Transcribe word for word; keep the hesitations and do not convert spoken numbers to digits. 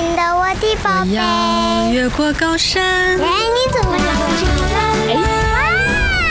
的，我的宝贝。 我要越过高山。 哎，你怎么了？